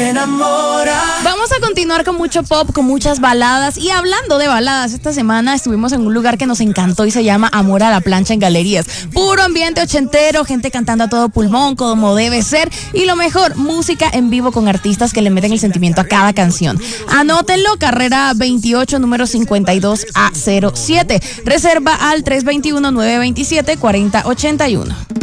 enamora. Vamos a continuar con mucho pop, con muchas baladas. Y hablando de baladas, esta semana estuvimos en un lugar que nos encantó y se llama Amor a la Plancha en Galerías. Puro ambiente ochentero, gente cantando a todo pulmón, como debe ser. Y lo mejor, música en vivo con artistas que le meten el sentimiento a cada canción. Anótenlo, carrera 28, número 52A07. Reserva al 321-927-4081.